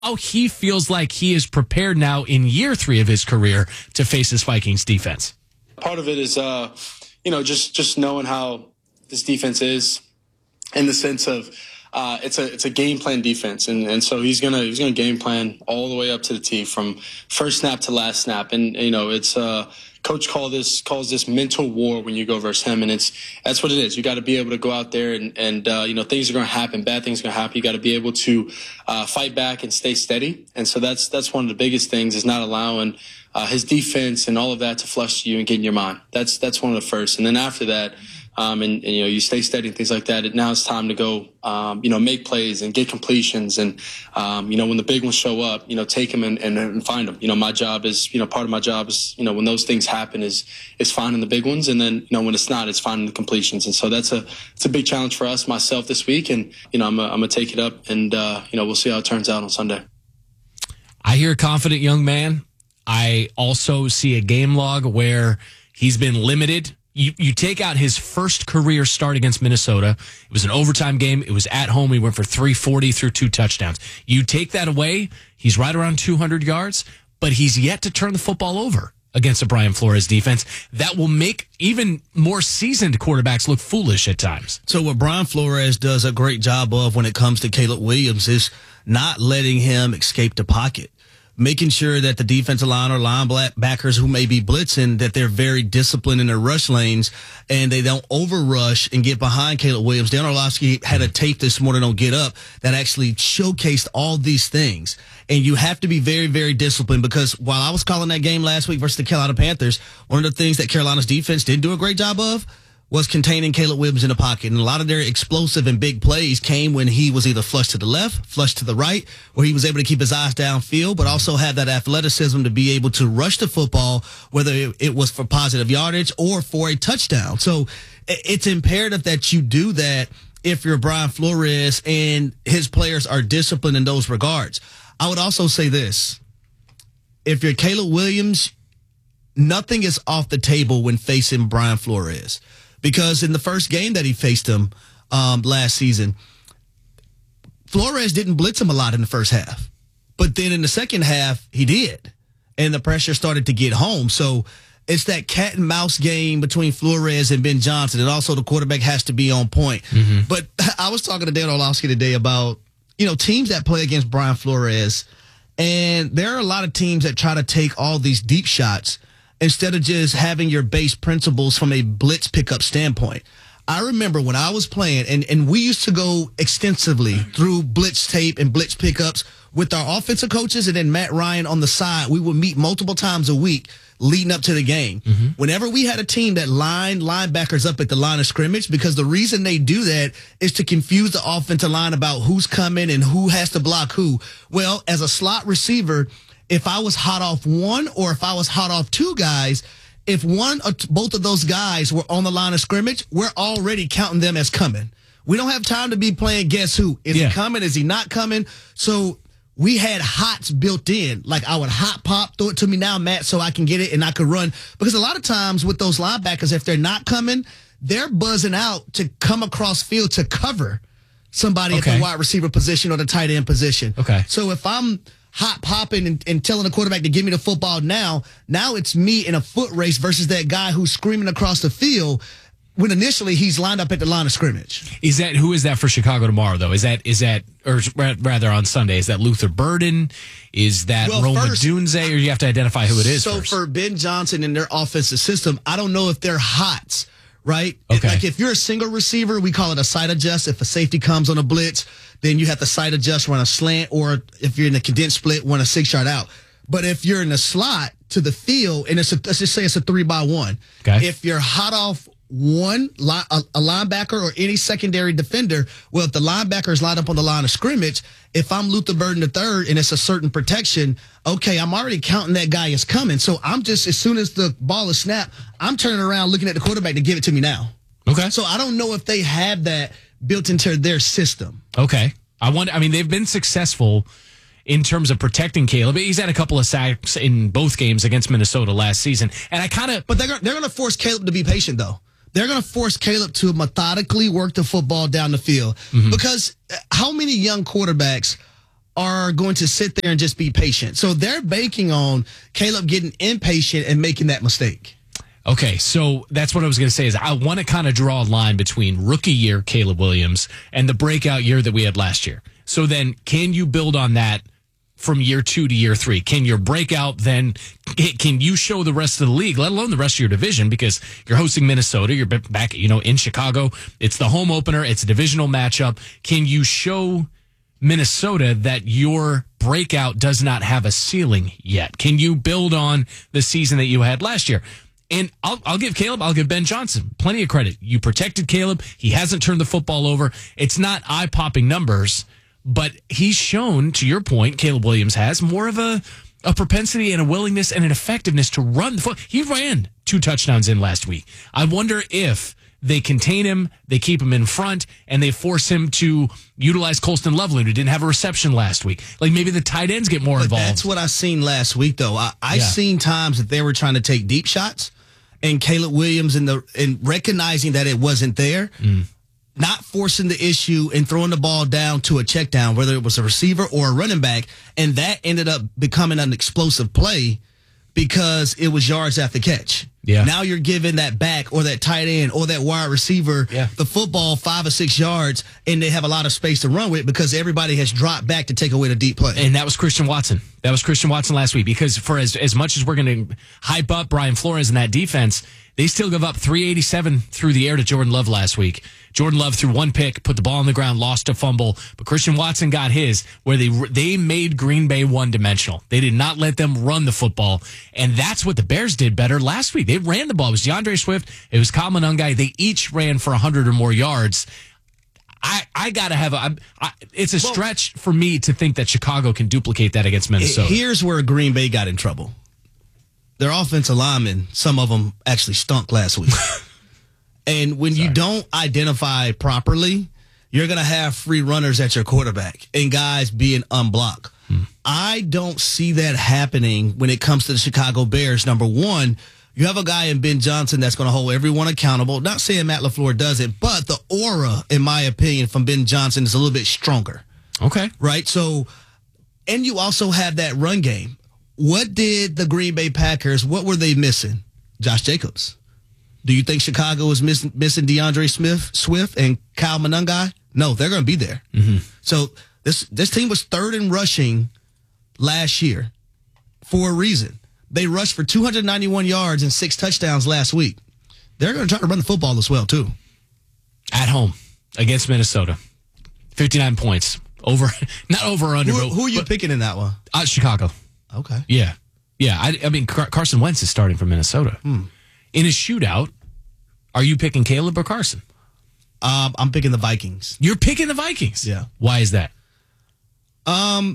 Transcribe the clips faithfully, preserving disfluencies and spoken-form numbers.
how he feels like he is prepared now in year three of his career to face this Vikings defense. Part of it is, uh, you know, just just knowing how this defense is, in the sense of uh, it's a it's a game plan defense, and, and so he's gonna he's gonna game plan all the way up to the T from first snap to last snap, and you know it's uh, coach call this calls this mental war when you go versus him, and it's that's what it is. You got to be able to go out there and and uh, you know things are going to happen, bad things are going to happen. You got to be able to uh, fight back and stay steady, and so that's that's one of the biggest things is not allowing uh, his defense and all of that to flush you and get in your mind. That's that's one of the first, and then after that. Um, and, and, you know, you stay steady and things like that. It, now it's time to go, um, you know, make plays and get completions. And, um, you know, when the big ones show up, you know, take them and, and, and find them. You know, my job is, you know, part of my job is, you know, when those things happen is, is finding the big ones. And then, you know, when it's not, it's finding the completions. And so that's a, it's a big challenge for us, myself this week. And, you know, I'm going to take it up and, uh, you know, we'll see how it turns out on Sunday. I hear a confident young man. I also see a game log where he's been limited. You you take out his first career start against Minnesota. It was an overtime game. It was at home. He went for three forty through two touchdowns. You take that away, he's right around two hundred yards, but he's yet to turn the football over against a Brian Flores defense. That will make even more seasoned quarterbacks look foolish at times. So what Brian Flores does a great job of when it comes to Caleb Williams is not letting him escape the pocket. Making sure that the defensive line or linebackers who may be blitzing, that they're very disciplined in their rush lanes and they don't over rush and get behind Caleb Williams. Dan Orlovsky had a tape this morning on Get Up that actually showcased all these things. And you have to be very, very disciplined because while I was calling that game last week versus the Carolina Panthers, one of the things that Carolina's defense didn't do a great job of was containing Caleb Williams in the pocket. And a lot of their explosive and big plays came when he was either flush to the left, flush to the right, where he was able to keep his eyes downfield, but also have that athleticism to be able to rush the football, whether it was for positive yardage or for a touchdown. So it's imperative that you do that if you're Brian Flores and his players are disciplined in those regards. I would also say this. If you're Caleb Williams, nothing is off the table when facing Brian Flores. Because in the first game that he faced him um, last season, Flores didn't blitz him a lot in the first half. But then in the second half, he did. And the pressure started to get home. So it's that cat and mouse game between Flores and Ben Johnson. And also the quarterback has to be on point. Mm-hmm. But I was talking to Dan Orlovsky today about, you know, teams that play against Brian Flores. And there are a lot of teams that try to take all these deep shots instead of just having your base principles from a blitz pickup standpoint. I remember when I was playing, and, and we used to go extensively through blitz tape and blitz pickups with our offensive coaches and then Matt Ryan on the side. We would meet multiple times a week leading up to the game. Mm-hmm. Whenever we had a team that lined linebackers up at the line of scrimmage, because the reason they do that is to confuse the offensive line about who's coming and who has to block who. Well, as a slot receiver, if I was hot off one or if I was hot off two guys, if one or t- both of those guys were on the line of scrimmage, we're already counting them as coming. We don't have time to be playing guess who. Is yeah. he coming? Is he not coming? So we had hots built in. Like I would hot pop, throw it to me now, Matt, so I can get it and I could run. Because a lot of times with those linebackers, if they're not coming, they're buzzing out to come across field to cover somebody okay. at the wide receiver position or the tight end position. Okay. So if I'm hot popping and, and telling the quarterback to give me the football now, now it's me in a foot race versus that guy who's screaming across the field when initially he's lined up at the line of scrimmage. Is that, who is that for Chicago tomorrow, though? Is that, is that, or rather on Sunday, is that Luther Burden? Is that well, Roma first, Dunze? Or you have to identify who it is So first. For Ben Johnson and their offensive system, I don't know if they're hots. Right? Okay. Like if you're a single receiver, we call it a sight adjust. If a safety comes on a blitz, then you have to sight adjust, run a slant, or if you're in a condensed split, run a six yard out. But if you're in the slot to the field, and it's a, let's just say it's a three by one. Okay. If you're hot off one, a, a linebacker or any secondary defender, well, if the linebacker is lined up on the line of scrimmage, if I'm Luther Burden the third and it's a certain protection, okay, I'm already counting that guy is coming. So I'm just, as soon as the ball is snapped, I'm turning around looking at the quarterback to give it to me now. Okay. So I don't know if they have that built into their system. Okay. I wonder, I mean, they've been successful in terms of protecting Caleb. He's had a couple of sacks in both games against Minnesota last season. And I kind of... But they're, they're going to force Caleb to be patient, though. They're going to force Caleb to methodically work the football down the field. Mm-hmm. Because how many young quarterbacks are going to sit there and just be patient. So they're banking on Caleb getting impatient and making that mistake. Okay, so that's what I was going to say is I want to kind of draw a line between rookie year Caleb Williams and the breakout year that we had last year. So then can you build on that from year two to year three? Can your breakout then, can you show the rest of the league, let alone the rest of your division, because you're hosting Minnesota, you're back, you know, in Chicago, it's the home opener, it's a divisional matchup. Can you show Minnesota that your breakout does not have a ceiling yet? Can you build on the season that you had last year? And I'll, I'll give Caleb, I'll give Ben Johnson plenty of credit. You protected Caleb. He hasn't turned the football over. It's not eye-popping numbers, but he's shown, to your point, Caleb Williams has more of a, a propensity and a willingness and an effectiveness to run the football. He ran two touchdowns in last week. I wonder if they contain him, they keep him in front, and they force him to utilize Colston Loveland, who didn't have a reception last week. Like maybe the tight ends get more but involved. That's what I seen last week, though. I, I Yeah. seen times that they were trying to take deep shots, and Caleb Williams in the in recognizing that it wasn't there, mm. not forcing the issue and throwing the ball down to a check down, whether it was a receiver or a running back, and that ended up becoming an explosive play because it was yards after catch. Yeah. Now you're giving that back or that tight end or that wide receiver yeah. the football five or six yards, and they have a lot of space to run with because everybody has dropped back to take away the deep play. And that was Christian Watson. That was Christian Watson last week, because for as, as much as we're going to hype up Brian Flores and that defense, they still give up three eighty-seven through the air to Jordan Love last week. Jordan Love threw one pick, put the ball on the ground, lost a fumble, but Christian Watson got his, where they they made Green Bay one-dimensional. They did not let them run the football, and that's what the Bears did better last week. They ran the ball. It was DeAndre Swift. It was Kyle Monangai. They each ran for one hundred or more yards. I, I got to have a I, – it's a stretch for me to think that Chicago can duplicate that against Minnesota. Here's where Green Bay got in trouble. Their offensive linemen, some of them actually stunk last week. And when Sorry. you don't identify properly, you're going to have free runners at your quarterback and guys being unblocked. Hmm. I don't see that happening when it comes to the Chicago Bears. Number one, you have a guy in Ben Johnson that's going to hold everyone accountable. Not saying Matt LaFleur does it, but the aura, in my opinion, from Ben Johnson is a little bit stronger. Okay. Right? So, and you also have that run game. What did the Green Bay Packers, what were they missing? Josh Jacobs. Do you think Chicago was missing, missing DeAndre Smith, Swift and Kyle Monangai? No, they're going to be there. Mm-hmm. So this this team was third in rushing last year for a reason. They rushed for two hundred ninety-one yards and six touchdowns last week. They're going to try to run the football as well, too. At home against Minnesota. fifty-nine points. Over, not over or under. Who, but, who are you but, picking in that one? Uh, Chicago. Okay. Yeah. Yeah. I, I mean, Car- Carson Wentz is starting for Minnesota. Hmm. In a shootout, are you picking Caleb or Carson? Um, I'm picking the Vikings. You're picking the Vikings? Yeah. Why is that? Um,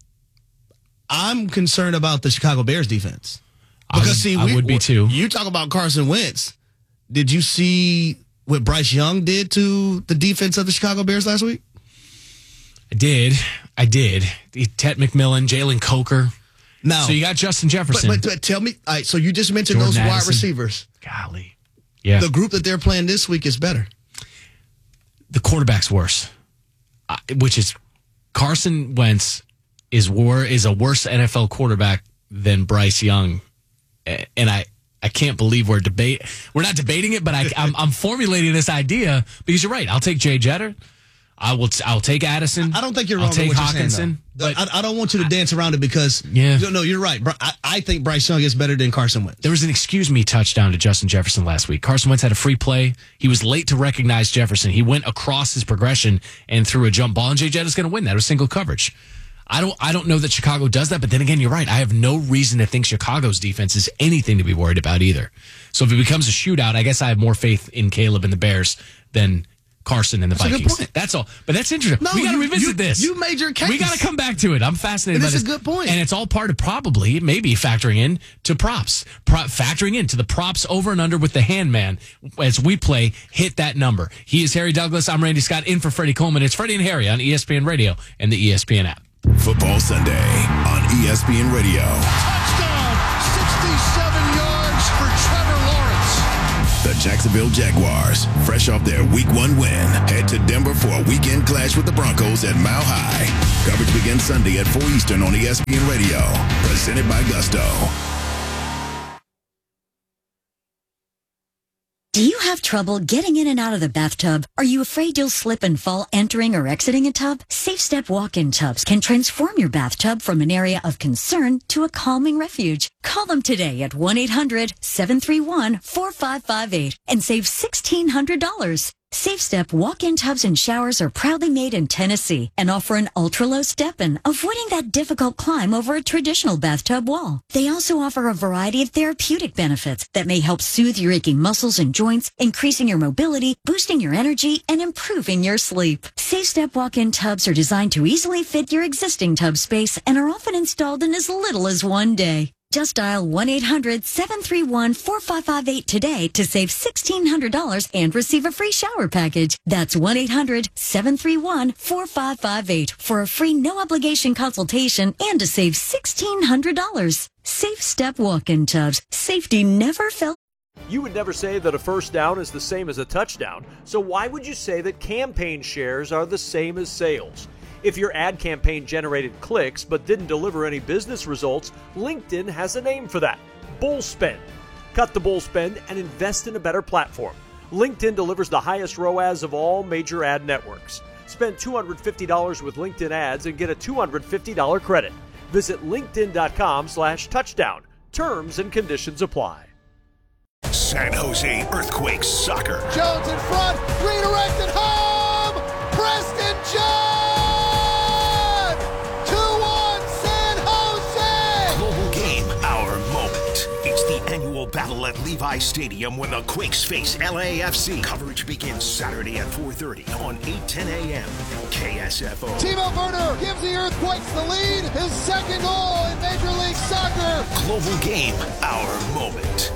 I'm concerned about the Chicago Bears defense. I Because, would, see, I we, would be too. You talk about Carson Wentz. Did you see what Bryce Young did to the defense of the Chicago Bears last week? I did. I did. Ted McMillan, Jalen Coker. No. So you got Justin Jefferson. But, but, but tell me, all right, so you just mentioned Jordan those wide Addison. receivers. Golly. Yeah. The group that they're playing this week is better. The quarterback's worse, uh, which is Carson Wentz is wor- is a worse N F L quarterback than Bryce Young, and I, I can't believe we're debate we're not debating it, but I, I'm, I'm formulating this idea because you're right. I'll take Jay Jetter. I will. T- I'll take Addison. I don't think you're wrong. I'll take with what Hawkinson. you're saying, but I, I don't want you to dance around it because yeah. No, no, you're right. I, I think Bryce Young is better than Carson Wentz. There was an excuse me touchdown to Justin Jefferson last week. Carson Wentz had a free play. He was late to recognize Jefferson. He went across his progression and threw a jump ball, and Jay Jett is going to win that. It was single coverage. I don't. I don't know that Chicago does that, but then again, you're right. I have no reason to think Chicago's defense is anything to be worried about either. So if it becomes a shootout, I guess I have more faith in Caleb and the Bears than Carson and the that's Vikings. A good point. That's all. But that's interesting. No, we got to you, revisit you, this. You made your case. We got to come back to it. I'm fascinated and by this. this. It's a good point. And it's all part of probably, maybe factoring in to props. Pro- factoring into the props over and under with the hand man as we play Hit That Number. He is Harry Douglas. I'm Randy Scott in for Freddie Coleman. It's Freddie and Harry on E S P N Radio and the E S P N app. Football Sunday on E S P N Radio. Touchdown! sixty-seven yards for Trevor Lawrence. The Jacksonville Jaguars, fresh off their week one win, head to Denver for a weekend clash with the Broncos at Mile High. Coverage begins Sunday at four Eastern on E S P N Radio. Presented by Gusto. Do you have trouble getting in and out of the bathtub? Are you afraid you'll slip and fall entering or exiting a tub? Safe Step walk-in tubs can transform your bathtub from an area of concern to a calming refuge. Call them today at one eight hundred seven three one four five five eight and save sixteen hundred dollars. Safe Step walk-in tubs and showers are proudly made in Tennessee and offer an ultra-low step-in, avoiding that difficult climb over a traditional bathtub wall. They also offer a variety of therapeutic benefits that may help soothe your aching muscles and joints, increasing your mobility, boosting your energy, and improving your sleep. Safe Step walk-in tubs are designed to easily fit your existing tub space and are often installed in as little as one day. Just dial one eight hundred seven three one four five five eight today to save sixteen hundred dollars and receive a free shower package. That's one eight hundred seven three one four five five eight for a free no-obligation consultation and to save sixteen hundred dollars. Safe Step walk-in tubs. Safety never felt. You would never say that a first down is the same as a touchdown, so why would you say that campaign shares are the same as sales? If your ad campaign generated clicks but didn't deliver any business results, LinkedIn has a name for that: bull spend. Cut the bull spend and invest in a better platform. LinkedIn delivers the highest R O A S of all major ad networks. Spend two hundred fifty dollars with LinkedIn ads and get a two hundred fifty dollars credit. Visit linkedin.com slash touchdown. Terms and conditions apply. San Jose Earthquakes soccer. Jones in front, redirected home! Preston Jones! Annual battle at Levi Stadium when the Quakes face L A F C. Coverage begins Saturday at four thirty on eight ten a.m. K S F O. Timo Werner gives the Earthquakes the lead. His second goal in Major League Soccer. Global Game, our moment.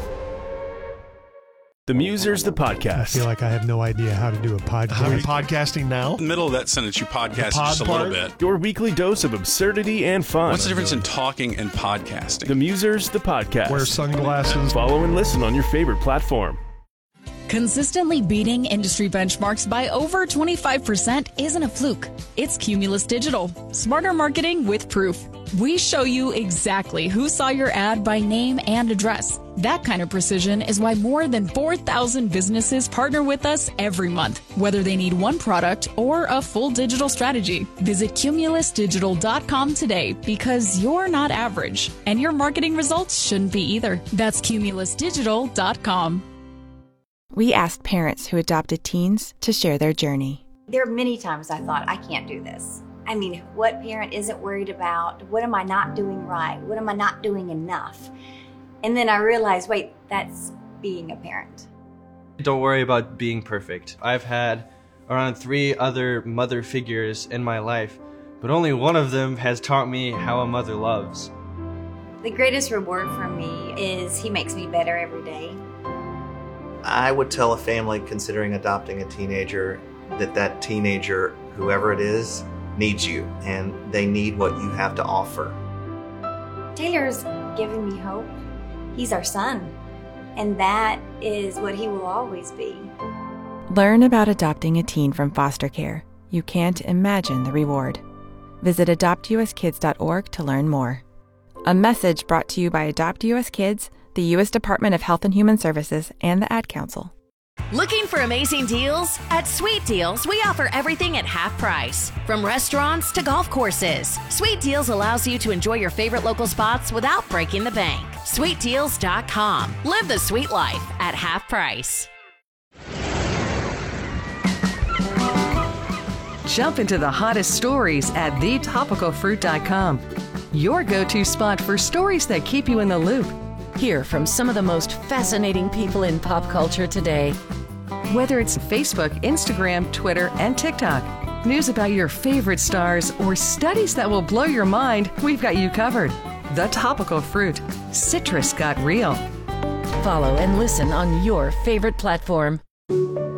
The Musers, the podcast. I feel like I have no idea how to do a podcast. Are we podcasting now? In the middle of that sentence, you podcast just a little bit. Your weekly dose of absurdity and fun. What's the difference in talking and podcasting? The Musers, the podcast. Wear sunglasses. Follow and listen on your favorite platform. Consistently beating industry benchmarks by over twenty-five percent isn't a fluke. It's Cumulus Digital. Smarter marketing with proof. We show you exactly who saw your ad by name and address. That kind of precision is why more than four thousand businesses partner with us every month, whether they need one product or a full digital strategy. Visit cumulus digital dot com today because you're not average, and your marketing results shouldn't be either. That's cumulus digital dot com. We asked parents who adopted teens to share their journey. There are many times I thought, I can't do this. I mean, what parent isn't worried about? What am I not doing right? What am I not doing enough? And then I realized, wait, that's being a parent. Don't worry about being perfect. I've had around three other mother figures in my life, but only one of them has taught me how a mother loves. The greatest reward for me is he makes me better every day. I would tell a family considering adopting a teenager that that teenager, whoever it is, needs you, and they need what you have to offer. Taylor's given me hope. He's our son, and that is what he will always be. Learn about adopting a teen from foster care. You can't imagine the reward. Visit adopt u s kids dot org to learn more. A message brought to you by Adopt U S Kids, the U S Department of Health and Human Services, and the Ad Council. Looking for amazing deals? At Sweet Deals, we offer everything at half price. From restaurants to golf courses, Sweet Deals allows you to enjoy your favorite local spots without breaking the bank. sweet deals dot com. Live the sweet life at half price. Jump into the hottest stories at the topical fruit dot com. Your go-to spot for stories that keep you in the loop. Hear from some of the most fascinating people in pop culture today. Whether it's Facebook, Instagram, Twitter, and TikTok, news about your favorite stars, or studies that will blow your mind, we've got you covered. The Topical Fruit. Citrus got real. Follow and listen on your favorite platform.